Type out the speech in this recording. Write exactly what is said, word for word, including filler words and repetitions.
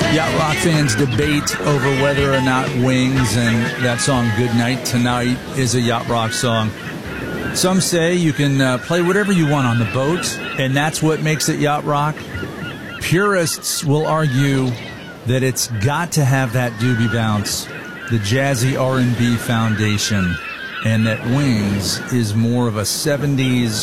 Yacht rock fans debate over whether or not Wings and that song Good Night Tonight is a yacht rock song. Some say you can uh, play whatever you want on the boat, and that's what makes it yacht rock. Purists will argue that it's got to have that doobie bounce, the jazzy R and B foundation, and that Wings is more of a seventies